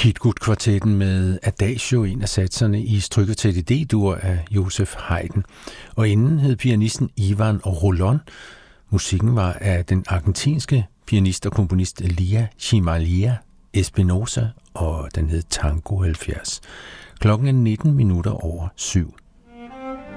Kitgut-kvartetten med Adagio, en af satserne i Strygekvartet i D-dur af Joseph Haydn. Og inden hed pianisten Ivan Rolón. Musikken var af den argentinske pianist og komponist Lia Chimalia Espinosa, og den hed Tango 70. Klokken er 19 minutter over 7.